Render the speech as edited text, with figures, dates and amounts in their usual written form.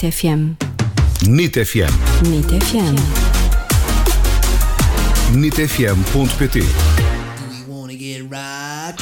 NIT FM. NIT FM. NIT FM. NITfm.pt. Do we wanna get right?